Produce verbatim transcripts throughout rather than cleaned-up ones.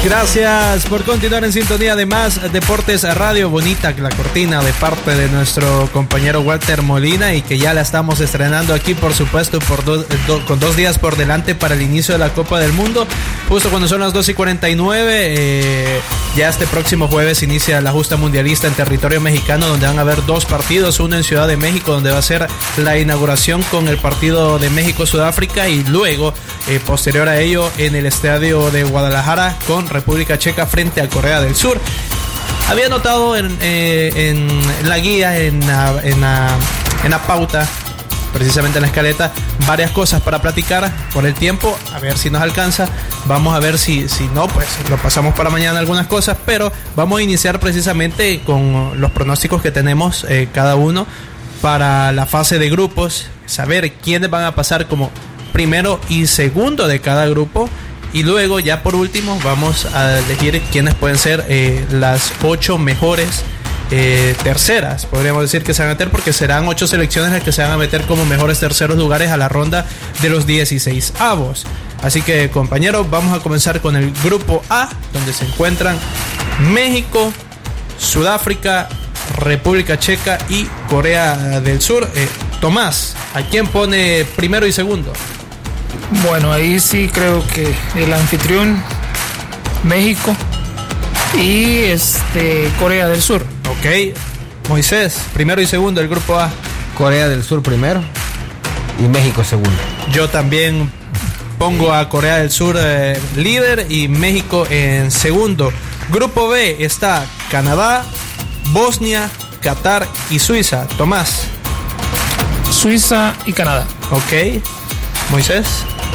Gracias por continuar en sintonía de Más Deportes Radio. Bonita la cortina de parte de nuestro compañero Walter Molina, y que ya la estamos estrenando aquí, por supuesto, por do, do, con dos días por delante para el inicio de la Copa del Mundo. Justo cuando son las dos y cuarenta y nueve, eh, ya este próximo jueves inicia la justa mundialista en territorio mexicano, donde van a haber dos partidos, uno en Ciudad de México, donde va a ser la inauguración con el partido de México-Sudáfrica, y luego, eh, posterior a ello, en el estadio de Guadalajara con República Checa frente a Corea del Sur. Había notado en, eh, en la guía, en la, en, la, en la pauta, precisamente en la escaleta, varias cosas para platicar por el tiempo, a ver si nos alcanza. Vamos a ver si, si no, pues lo pasamos para mañana algunas cosas, pero vamos a iniciar precisamente con los pronósticos que tenemos eh, cada uno para la fase de grupos, saber quiénes van a pasar como primero y segundo de cada grupo. Y luego, ya por último, vamos a elegir quiénes pueden ser eh, las ocho mejores eh, terceras, podríamos decir, que se van a meter, porque serán ocho selecciones las que se van a meter como mejores terceros lugares a la ronda de los dieciséis avos. Así que, compañeros, vamos a comenzar con el grupo A, donde se encuentran México, Sudáfrica, República Checa y Corea del Sur. Eh, Tomás, ¿a quién pone primero y segundo? Bueno, ahí sí creo que el anfitrión, México, y este Corea del Sur. Ok. Moisés, primero y segundo el grupo A. Corea del Sur primero y México segundo. Yo también pongo a Corea del Sur eh, líder y México en segundo. Grupo B está Canadá, Bosnia, Qatar y Suiza. Tomás. Suiza y Canadá. Ok. Moisés.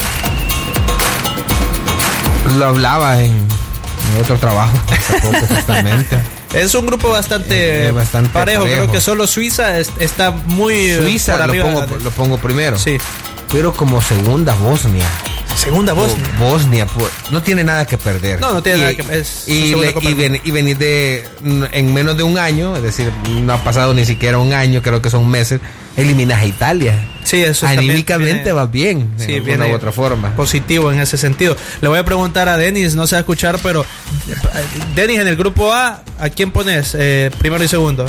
Lo hablaba en, en otro trabajo hace poco, justamente. Es un grupo bastante, eh, bastante parejo. parejo. Creo que solo Suiza es, está muy Suiza por arriba. Lo pongo, lo pongo primero. Sí. Pero como segunda Bosnia. Segunda Bosnia. O Bosnia, pues, no tiene nada que perder. No, no tiene y, nada que perder. Y, le, y, ven, y venir de en menos de un año, es decir, no ha pasado ni siquiera un año, creo que son meses, eliminas a Italia. Sí, eso anímicamente va bien, sí, de una u otra forma. Positivo en ese sentido. Le voy a preguntar a Denis, no se va a escuchar, pero Denis, en el grupo A, ¿a quién pones eh, primero y segundo?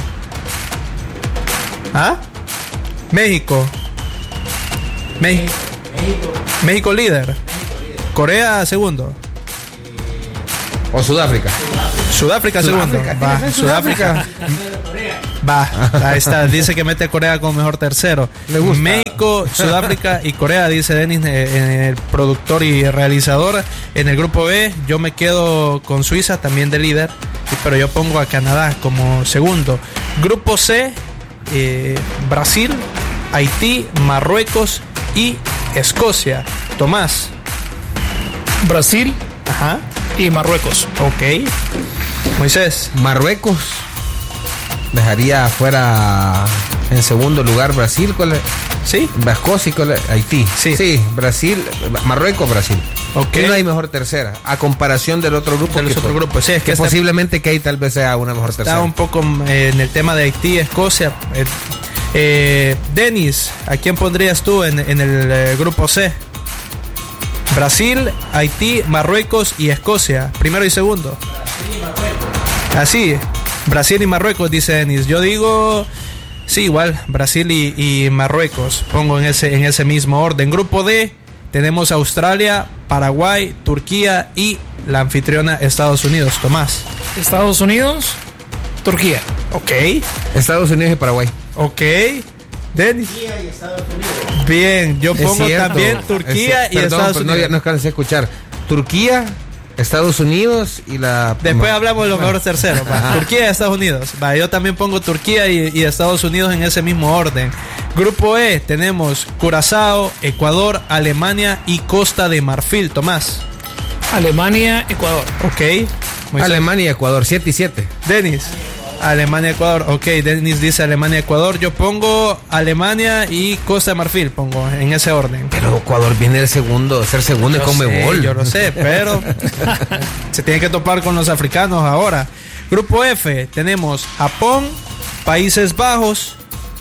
¿Ah? México. México. México. México líder. Corea segundo. O Sudáfrica. Sudáfrica segundo. Va, Sudáfrica. Va, ahí está. Dice que mete a Corea como mejor tercero. Le gusta. México, Sudáfrica y Corea, dice Denis, eh, el productor y realizador. En el grupo B, yo me quedo con Suiza, también de líder, pero yo pongo a Canadá como segundo. Grupo C, eh, Brasil, Haití, Marruecos y Escocia. Tomás. Brasil. Ajá. Y Marruecos. Ok. Moisés. Marruecos. Dejaría afuera en segundo lugar Brasil. ¿Cuál es? Sí. Escocia y Haití. Sí. Sí, Brasil, Marruecos, Brasil. Ok. Y no hay mejor tercera, a comparación del otro grupo. Del que otro por, grupo, sí, es que, que está, posiblemente que ahí tal vez sea una mejor está tercera. Está un poco eh, en el tema de Haití, Escocia. Eh, eh, Denis, ¿a quién pondrías tú en, en el eh, grupo C? Brasil, Haití, Marruecos y Escocia. Primero y segundo. Brasil y Marruecos. Así, Brasil y Marruecos, dice Denis. Yo digo, sí, igual, Brasil y, y Marruecos. Pongo en ese, en ese mismo orden. Grupo D, tenemos Australia, Paraguay, Turquía y la anfitriona Estados Unidos. Tomás. Estados Unidos, Turquía. Ok. Estados Unidos y Paraguay. Ok. Denis. Turquía y Estados Unidos. Bien, yo pongo también Turquía es, y perdón, Estados pero Unidos. No, no alcancé a escuchar. Turquía, Estados Unidos y la... Después hablamos de los mejores terceros. Va. Turquía y Estados Unidos. Va, yo también pongo Turquía y, y Estados Unidos en ese mismo orden. Grupo E, tenemos Curazao, Ecuador, Alemania y Costa de Marfil. Tomás. Alemania, Ecuador. Ok. Muy Alemania y Ecuador, siete y siete. Denis. Alemania, Ecuador. Ok, Denis dice Alemania, Ecuador. Yo pongo Alemania y Costa de Marfil. Pongo en ese orden. Pero Ecuador viene el segundo, ser segundo en Conmebol. Yo lo sé, pero se tiene que topar con los africanos ahora. Grupo F, tenemos Japón, Países Bajos,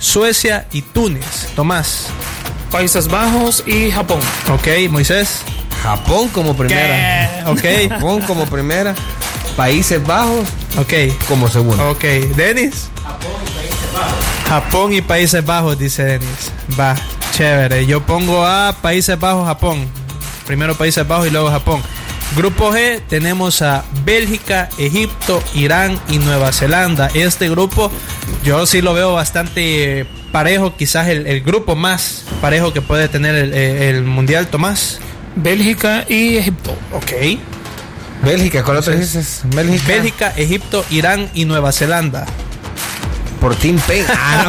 Suecia y Túnez. Tomás. Países Bajos y Japón. Ok, Moisés. Japón como primera. ¿Qué? Ok. Japón como primera. Países Bajos. Ok. Como segundo. Ok. ¿Denis? Japón y Países Bajos. Japón y Países Bajos, dice Denis. Va, chévere. Yo pongo a Países Bajos, Japón. Primero Países Bajos y luego Japón. Grupo G tenemos a Bélgica, Egipto, Irán y Nueva Zelanda. Este grupo yo sí lo veo bastante parejo, quizás el, el grupo más parejo que puede tener el, el Mundial, Tomás. Bélgica y Egipto. Ok. Bélgica, ¿cuál otro dices? Bélgica. Bélgica, Egipto, Irán y Nueva Zelanda. Por Team Pain.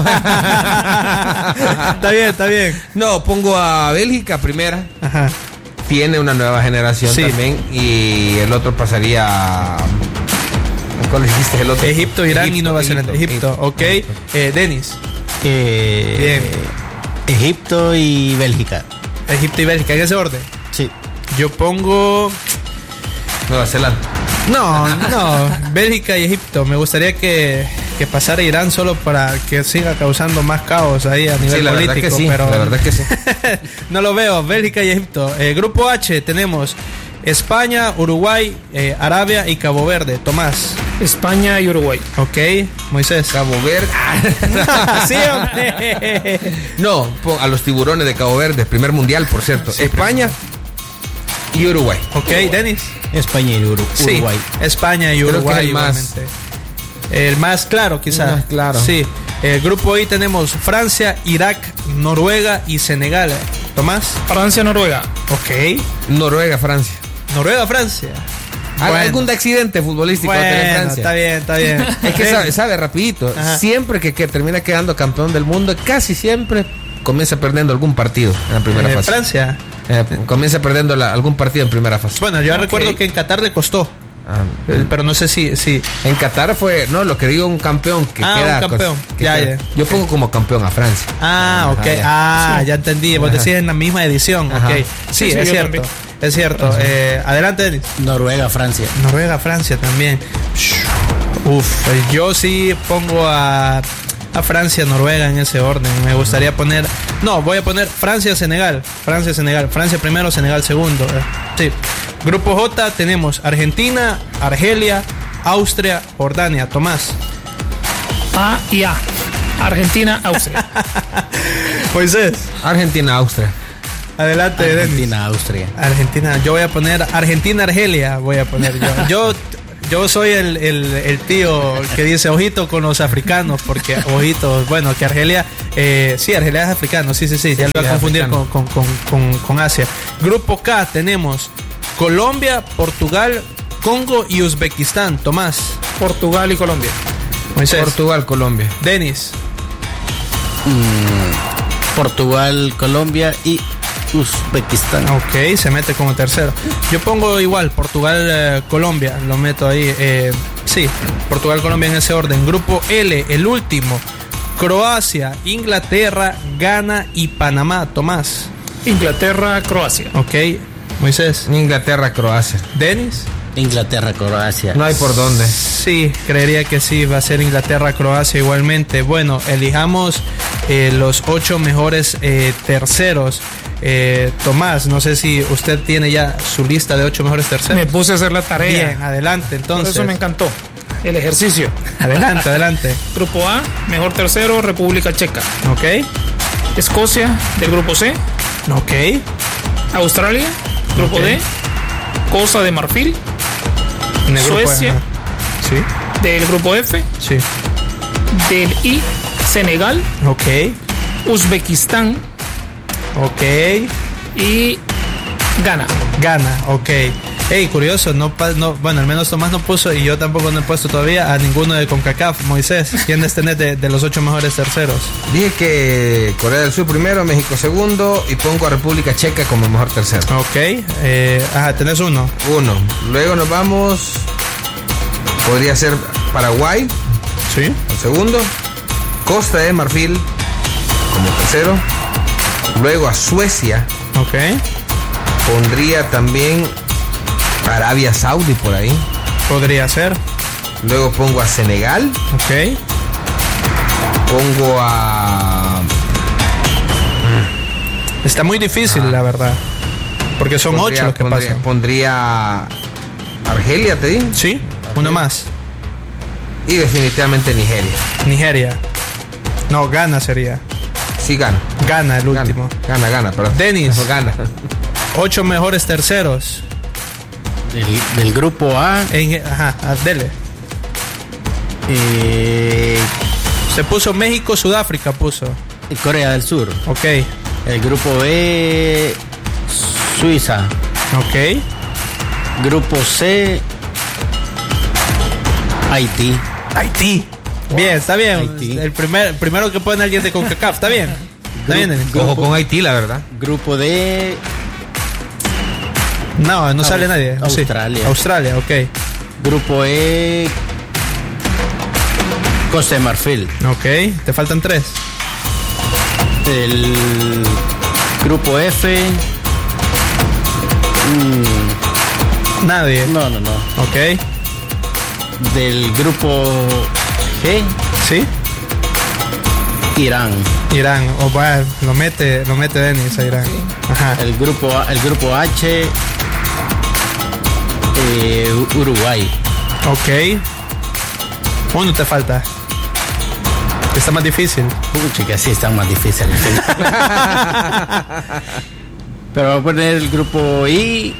Ah, no. Está bien, está bien. No, pongo a Bélgica primera. Ajá. Tiene una nueva generación Sí. también. Y el otro pasaría a... ¿Cuál dijiste el otro? Egipto, Irán Egipto, y Nueva Zelanda. Egipto, Egipto. ok. Eh, Denis. Eh, Bien. Egipto y Bélgica. Egipto y Bélgica, ¿en ese orden? Sí. Yo pongo... Nueva Zelanda. No, no, Bélgica y Egipto. Me gustaría que, que pasara Irán solo para que siga causando más caos ahí a nivel Sí, la verdad político. que sí, pero la verdad que sí. no lo veo. Bélgica y Egipto. Eh, grupo H tenemos España, Uruguay, eh, Arabia y Cabo Verde. Tomás. España y Uruguay. Ok, Moisés. Cabo Verde. Sí, hombre. No, pon a los tiburones de Cabo Verde. Primer mundial, por cierto. Sí, España y Uruguay. Ok, Denis. España y Uru- Sí, Uruguay. España y Creo que es Uruguay el más- igualmente. El más claro, quizás. Más claro. Sí. El grupo I tenemos Francia, Irak, Noruega y Senegal. Tomás. Francia, Noruega. Ok. Noruega, Francia. Noruega, Francia. ¿Hay Bueno. algún accidente futbolístico va a tener Bueno, Francia? está bien, está bien. Es que sabe, sabe rapidito. Ajá. Siempre que, que termina quedando campeón del mundo, casi siempre comienza perdiendo algún partido en la primera Eh, fase. Francia. Eh, comienza perdiendo la- algún partido en primera fase. Bueno, yo Ok. recuerdo que en Qatar le costó. Ah, eh, Pero no sé si, si en Qatar fue, no, lo que digo, un campeón que Ah, queda. un campeón. que Ya, queda- ya. Yo pongo como campeón a Francia. Ah, ok. Ajá, ya. Ah, ya entendí. Vos Ajá. decís en la misma edición. Ajá. Ok. Sí, Sí, sí, es yo cierto. también. Es cierto. Eh, adelante, Denis. Noruega, Francia. Noruega, Francia también. Uf, eh, yo sí pongo a, a Francia, Noruega en ese orden. Me gustaría poner... No, voy a poner Francia, Senegal. Francia, Senegal. Francia primero, Senegal segundo. Eh, sí. Grupo J tenemos Argentina, Argelia, Austria, Jordania. Tomás. A y A. Argentina, Austria. Moisés. Argentina, Austria. Adelante, Denis. Argentina, Austria. Argentina, yo voy a poner Argentina, Argelia, voy a poner yo. Yo, yo soy el, el, el tío que dice ojito con los africanos, porque ojito, bueno, que Argelia, eh, sí, Argelia es africano, sí, sí, sí, ya lo voy a es confundir con, africano. con, con, con, con Asia. Grupo K tenemos Colombia, Portugal, Congo y Uzbekistán. Tomás. Portugal y Colombia. Moisés. Portugal, Colombia. Denis. Portugal, Colombia y Uzbekistán. Ok, se mete como tercero. Yo pongo igual, Portugal, eh, Colombia, lo meto ahí. Eh, sí, Portugal, Colombia en ese orden. Grupo L, el último. Croacia, Inglaterra, Ghana y Panamá. Tomás. Inglaterra, Croacia. Ok, Moisés. Inglaterra, Croacia. Denis. Inglaterra, Croacia. No hay por dónde. Sí, creería que sí, va a ser Inglaterra, Croacia igualmente. Bueno, elijamos eh, los ocho mejores eh, terceros. Eh, Tomás, no sé si usted tiene ya su lista de ocho mejores terceros. Me puse a hacer la tarea. Bien, adelante Por entonces. eso me encantó. El ejercicio. Adelante, adelante. Grupo A, mejor tercero, República Checa. Ok, Escocia, del grupo C. ok, Australia, grupo Ok. D. Costa de Marfil, en el grupo, Suecia. ajá. Sí, del grupo F. sí, Del I, Senegal, ok, Uzbekistán ok. y Ghana. Gana, ok. Hey, curioso, no, pa- no, bueno, al menos Tomás no puso y yo tampoco no he puesto todavía a ninguno de CONCACAF. Moisés, ¿quiénes tenés de, de los ocho mejores terceros? Dije que Corea del Sur primero, México segundo y pongo a República Checa como mejor tercero. Ok, eh, ajá, tenés uno. Uno. Luego nos vamos. Podría ser Paraguay, Sí. el segundo. Costa de Marfil como tercero. Luego a Suecia. Ok, Pondría también Arabia Saudí por ahí. podría ser. Luego pongo a Senegal. Ok, Pongo a. está muy difícil, la verdad. Porque son Pondría- ocho los que pondría, pasan. Pondría Argelia, te digo. Sí, uno más. Y definitivamente Nigeria. Nigeria. No, Ghana sería. Sí, gana. Ghana el Gana, último. gana, gana. Pero Denis. no, gana. Ocho mejores terceros. Del, del grupo A, En, ajá, dele. eh, Se puso México, Sudáfrica puso. Corea del Sur. Ok, El grupo B, Suiza. ok. Grupo C, Haití. Haití. Bien, está bien. Haití. El primer, primero que pone alguien de CONCACAF, está bien. Está bien, Denis. Ojo con Haití, la verdad. Grupo D, No, no sale Aus- nadie. ¿O sí? Australia. Australia, ok. Grupo E, Costa de Marfil. Ok, te faltan tres. El grupo F, mm, Nadie. no, no, no. Ok, Del grupo G, sí. Irán. Irán. O va, lo mete, lo mete Denis a Irán. Ajá. El grupo A- el grupo H, eh, Uruguay. Ok. Uno te falta. Está más difícil. Pucha, que así están más difíciles. Pero voy a poner el grupo I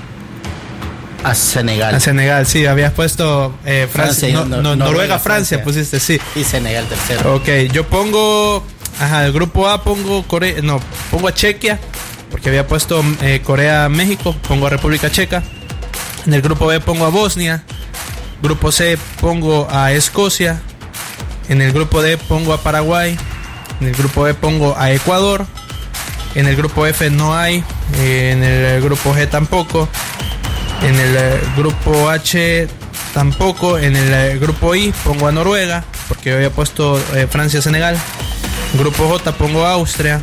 a Senegal. A Senegal, sí, habías puesto eh, Francia, Francia y no, no- no- Noruega, Noruega, Francia, Francia. pusiste, sí. Y Senegal tercero. Ok, yo pongo, ajá, el grupo A pongo Corea, no, pongo a Chequia, porque había puesto eh, Corea, México, pongo a República Checa. En el grupo B pongo a Bosnia. Grupo C pongo a Escocia. En el grupo D pongo a Paraguay. En el grupo E pongo a Ecuador. En el grupo F no hay. Eh, en el grupo G tampoco. En el eh, grupo H tampoco. En el eh, grupo I pongo a Noruega, porque yo había puesto eh, Francia-Senegal. Grupo J pongo a Austria.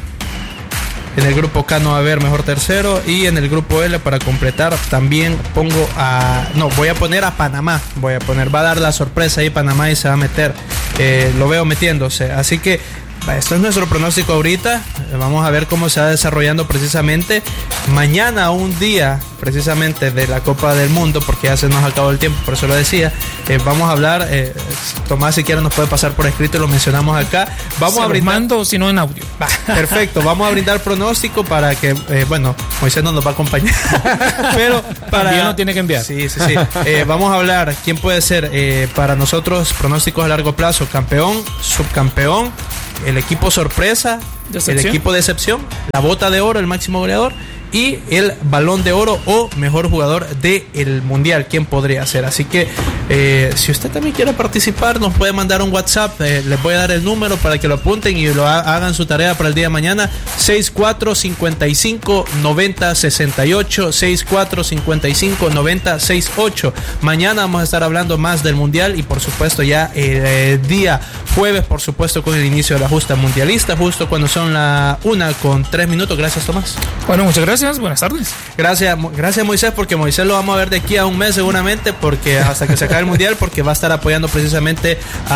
En el grupo K no va a haber mejor tercero. Y en el grupo L, para completar, también pongo a... No, voy a poner a Panamá. Voy a poner, va a dar la sorpresa ahí Panamá y se va a meter. Eh, lo veo metiéndose. Así que esto es nuestro pronóstico ahorita. Vamos a ver cómo se va desarrollando precisamente. Mañana, un día precisamente de la Copa del Mundo, porque ya se nos acabó el tiempo, por eso lo decía. Eh, vamos a hablar. Eh, Tomás, si quiere, nos puede pasar por escrito, lo mencionamos acá. Vamos Se a los brindar. mando, si no en audio. Va, perfecto, vamos a brindar pronóstico para que, eh, bueno, Moisés no nos va a acompañar, pero para... También lo tiene que enviar. Sí, sí, sí. Eh, vamos a hablar, ¿quién puede ser eh, para nosotros pronósticos a largo plazo? Campeón, subcampeón, el equipo sorpresa, Decepción. el equipo de excepción, la bota de oro, el máximo goleador, y el balón de oro o mejor jugador del mundial, ¿quién podría ser? Así que eh, si usted también quiere participar, nos puede mandar un WhatsApp. Eh, les voy a dar el número para que lo apunten y lo ha- hagan su tarea para el día de mañana. seis cuatro cinco cinco nueve cero seis ocho, seis cuatro cinco cinco nueve cero seis ocho. Mañana vamos a estar hablando más del mundial y por supuesto ya el eh, día jueves, por supuesto, con el inicio de la justa mundialista, justo cuando son la una con tres minutos. Gracias, Tomás. Bueno, muchas gracias. Buenas tardes. Gracias, Mo- gracias Moisés, porque Moisés lo vamos a ver de aquí a un mes seguramente, porque hasta que se acabe el mundial, porque va a estar apoyando precisamente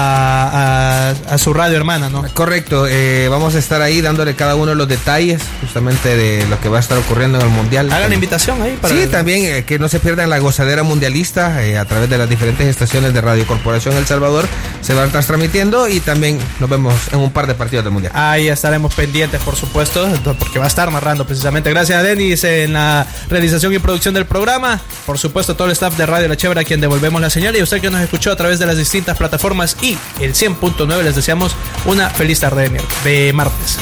a, a, a su radio hermana, ¿no? Correcto, eh, vamos a estar ahí dándole cada uno de los detalles justamente de lo que va a estar ocurriendo en el mundial. Hagan la invitación ahí para... Sí, también eh, que no se pierdan la gozadera mundialista eh, a través de las diferentes estaciones de Radio Corporación El Salvador. Se va a estar transmitiendo y también nos vemos en un par de partidos del mundial. Ahí estaremos pendientes, por supuesto, porque va a estar narrando precisamente. Gracias a Denis en la realización y producción del programa. Por supuesto, todo el staff de Radio La Chévere, a quien devolvemos la señal. Y usted que nos escuchó a través de las distintas plataformas y el cien punto nueve, les deseamos una feliz tarde de, miércoles, de martes.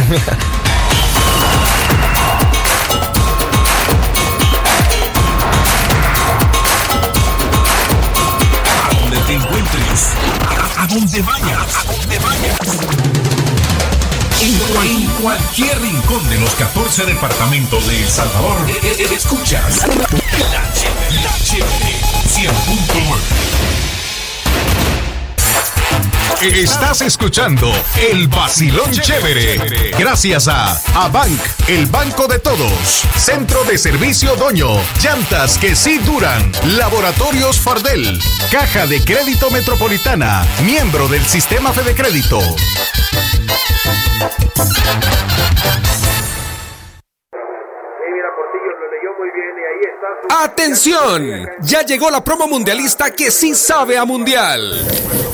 A donde te encuentres, a, a donde vayas, a donde vayas. En, cual- en cualquier rincón de los catorce departamentos de El Salvador, e- e- escuchas La Chévere, La Chévere, cien punto nueve. Estás escuchando El Vacilón Chévere. Gracias a Abanc, el banco de todos. Centro de Servicio Doño. Llantas que sí duran. Laboratorios Fardel. Caja de Crédito Metropolitana. Miembro del Sistema Fede Crédito. Sí, mira, Portillo lo leí. ¡Atención! Ya llegó la promo mundialista que sí sabe a mundial.